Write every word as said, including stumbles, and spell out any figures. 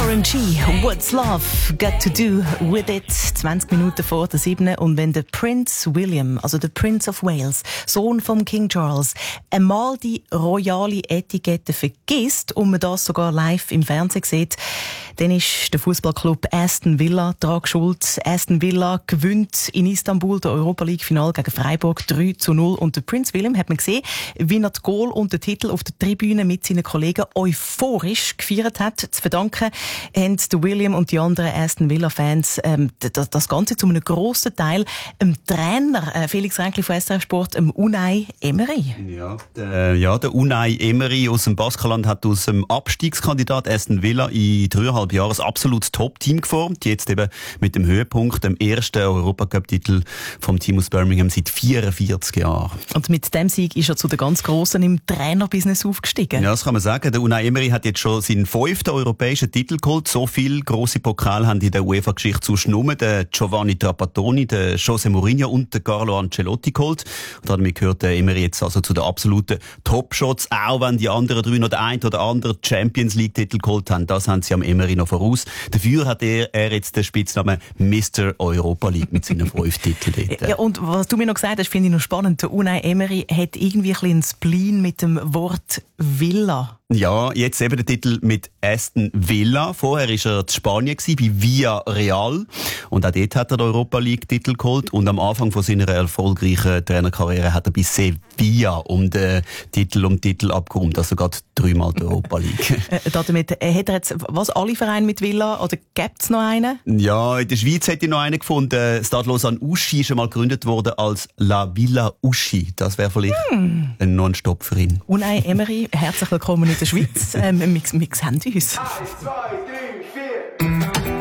Lauren G. What's Love Got to Do with It? zwanzig Minuten vor der siebten. Und wenn der Prince William, also der Prince of Wales, Sohn von King Charles, einmal die royale Etikette vergisst und man das sogar live im Fernsehen sieht, dann ist der Fußballclub Aston Villa daran schuld. Aston Villa gewinnt in Istanbul der Europa League Final gegen Freiburg drei zu null. Und der Prince William hat man gesehen, wie er das Goal und den Titel auf der Tribüne mit seinen Kollegen euphorisch gefeiert hat. Zu verdanken haben der William und die anderen Aston Villa-Fans ähm, das, das Ganze zu einem grossen Teil dem Trainer äh, Felix Ränkli von S R F Sport, dem Unai Emery. Ja, der, ja, der Unai Emery aus dem Baskenland hat aus dem Abstiegskandidat Aston Villa in dreieinhalb Jahren ein absolutes Top-Team geformt. Jetzt eben mit dem Höhepunkt, dem ersten Europacup-Titel vom Team aus Birmingham seit vierundvierzig Jahren. Und mit dem Sieg ist er zu den ganz Grossen im Trainerbusiness aufgestiegen. Ja, das kann man sagen. Der Unai Emery hat jetzt schon seinen fünften europäischen Titel geholt. So viele grosse Pokale haben in der UEFA-Geschichte sonst nur der Giovanni Trapattoni, der José Mourinho und der Carlo Ancelotti geholt. Und damit gehört der Emery jetzt also zu den absoluten Top-Shots, auch wenn die anderen drei noch den einen oder anderen Champions League-Titel geholt haben. Das haben sie am Emery noch voraus. Dafür hat er, er jetzt den Spitznamen Mister Europa League mit seinen fünf Titeln. Ja, und was du mir noch gesagt hast, finde ich noch spannend. Der Unai Emery hat irgendwie ein bisschen einen Spleen mit dem Wort Villa. Ja, jetzt eben der Titel mit Aston Villa. Vorher war er in Spanien bei Villarreal. Und auch dort hat er den Europa League-Titel geholt. Und am Anfang von seiner erfolgreichen Trainerkarriere hat er bei Sevilla um den Titel um den Titel abgeräumt. Also gerade dreimal die Europa League. äh, damit, äh, hat er jetzt, was, alle Vereine mit Villa? Oder gibt es noch einen? Ja, in der Schweiz hätte ich noch einen gefunden. Stade Lausanne Uschi ist einmal gegründet worden als La Villa Uschi. Das wäre vielleicht hm. ein Non-Stop für ihn. Unai Emery, herzlich willkommen in der Schweiz. ähm, wir, wir sehen uns. eins, zwei, drei, vier.